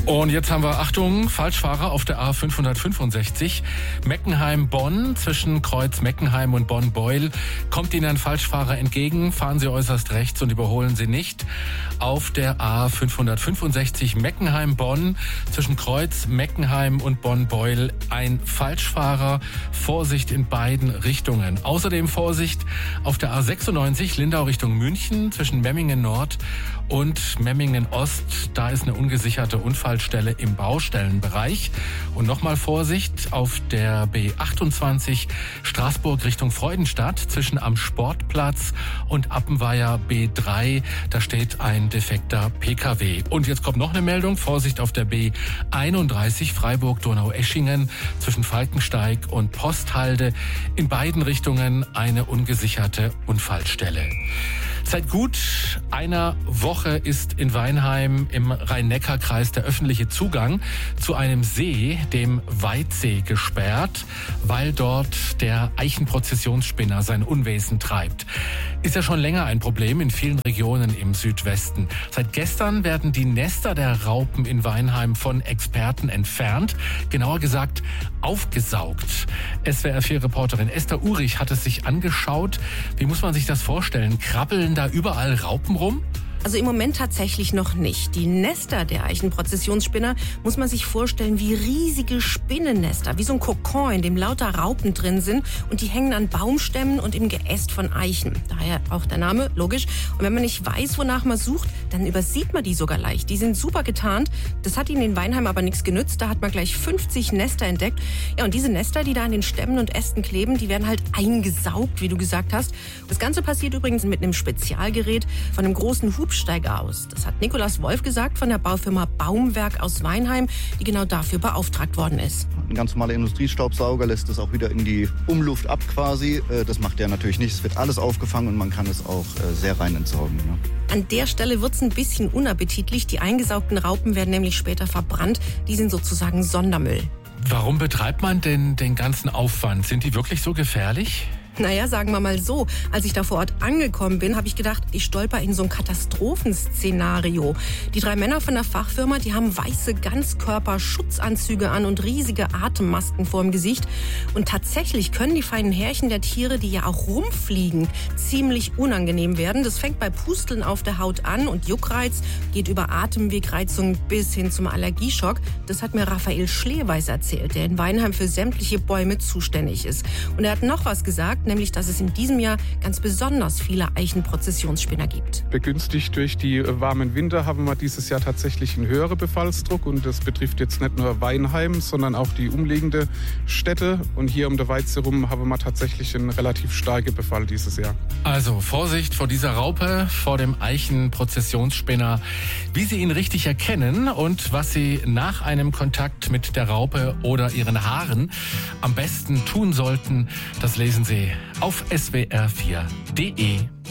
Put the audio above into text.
Und jetzt haben wir, Achtung, Falschfahrer auf der A565. Meckenheim-Bonn, zwischen Kreuz Meckenheim und Bonn-Beul. Kommt Ihnen ein Falschfahrer entgegen, fahren Sie äußerst rechts und überholen Sie nicht. Auf der A565 Meckenheim-Bonn, zwischen Kreuz Meckenheim und Bonn-Beul, ein Falschfahrer. Vorsicht in beiden Richtungen. Außerdem Vorsicht auf der A96 Lindau Richtung München, zwischen Memmingen Nord und Memmingen Ost. Da ist eine ungesicherte Unfallstelle im Baustellenbereich. Und nochmal Vorsicht auf der B28 Straßburg Richtung Freudenstadt, zwischen am Sportplatz und Appenweier B3. Da steht ein defekter PKW. Und jetzt kommt noch eine Meldung. Vorsicht auf der B31 Freiburg-Donaueschingen, zwischen Falkensteig und Posthalde. In beiden Richtungen eine ungesicherte Unfallstelle. Seit gut einer Woche ist in Weinheim im Rhein-Neckar-Kreis der öffentliche Zugang zu einem See, dem Weitsee, gesperrt, weil dort der Eichenprozessionsspinner sein Unwesen treibt. Ist ja schon länger ein Problem in vielen Regionen im Südwesten. Seit gestern werden die Nester der Raupen in Weinheim von Experten entfernt, genauer gesagt aufgesaugt. SWR4-Reporterin Esther Urich hat es sich angeschaut. Wie muss man sich das vorstellen? Krabbeln da überall Raupen rum? Also im Moment tatsächlich noch nicht. Die Nester der Eichenprozessionsspinner muss man sich vorstellen wie riesige Spinnennester, wie so ein Kokon, in dem lauter Raupen drin sind, und die hängen an Baumstämmen und im Geäst von Eichen. Daher auch der Name, logisch. Und wenn man nicht weiß, wonach man sucht, dann übersieht man die sogar leicht. Die sind super getarnt. Das hat ihnen in Weinheim aber nichts genützt. Da hat man gleich 50 Nester entdeckt. Ja, und diese Nester, die da an den Stämmen und Ästen kleben, die werden halt eingesaugt, wie du gesagt hast. Das Ganze passiert übrigens mit einem Spezialgerät von einem großen Hubsteiger aus. Das hat Nikolaus Wolf gesagt von der Baufirma Baumwerk aus Weinheim, die genau dafür beauftragt worden ist. Ein ganz normaler Industriestaubsauger lässt es auch wieder in die Umluft ab quasi. Das macht der natürlich nicht. Es wird alles aufgefangen und man kann es auch sehr rein entsorgen. Ne? An der Stelle wird es ein bisschen unappetitlich. Die eingesaugten Raupen werden nämlich später verbrannt. Die sind sozusagen Sondermüll. Warum betreibt man denn den ganzen Aufwand? Sind die wirklich so gefährlich? Naja, sagen wir mal so, als ich da vor Ort angekommen bin, habe ich gedacht, ich stolper in so ein Katastrophenszenario. Die 3 Männer von der Fachfirma, die haben weiße Ganzkörperschutzanzüge an und riesige Atemmasken vorm Gesicht. Und tatsächlich können die feinen Härchen der Tiere, die ja auch rumfliegen, ziemlich unangenehm werden. Das fängt bei Pusteln auf der Haut an und Juckreiz, geht über Atemwegreizung bis hin zum Allergieschock. Das hat mir Raphael Schleweis erzählt, der in Weinheim für sämtliche Bäume zuständig ist. Und er hat noch was gesagt, nämlich, dass es in diesem Jahr ganz besonders viele Eichenprozessionsspinner gibt. Begünstigt durch die warmen Winter haben wir dieses Jahr tatsächlich einen höheren Befallsdruck, und das betrifft jetzt nicht nur Weinheim, sondern auch die umliegende Städte, und hier um der Weize rum haben wir tatsächlich einen relativ starken Befall dieses Jahr. Also Vorsicht vor dieser Raupe, vor dem Eichenprozessionsspinner. Wie Sie ihn richtig erkennen und was Sie nach einem Kontakt mit der Raupe oder ihren Haaren am besten tun sollten, das lesen Sie auf swr4.de.